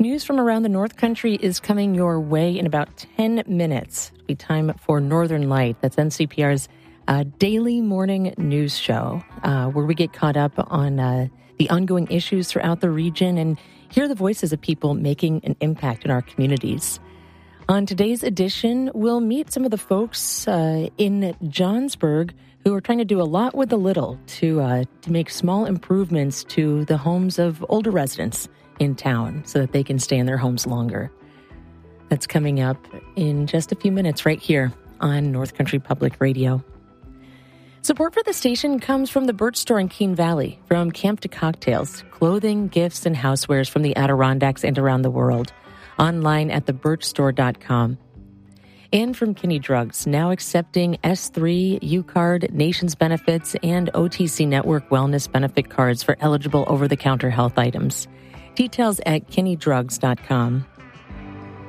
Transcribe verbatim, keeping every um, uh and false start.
News from around the North Country is coming your way in about ten minutes. It'll be time for Northern Light. That's N C P R's uh, daily morning news show, uh, where we get caught up on uh, the ongoing issues throughout the region and hear the voices of people making an impact in our communities. On today's edition, we'll meet some of the folks uh, in Johnsburg who are trying to do a lot with a little to uh, to make small improvements to the homes of older residents in town so that they can stay in their homes longer. That's coming up in just a few minutes right here on North Country Public Radio. Support for the station comes from the Birch Store in Keene Valley, from Camp to Cocktails, clothing, gifts, and housewares from the Adirondacks and around the world. Online at the birch store dot com. And from Kinney Drugs, now accepting S three, U-Card, Nations Benefits, and O T C Network Wellness Benefit cards for eligible over-the-counter health items. Details at kinney drugs dot com.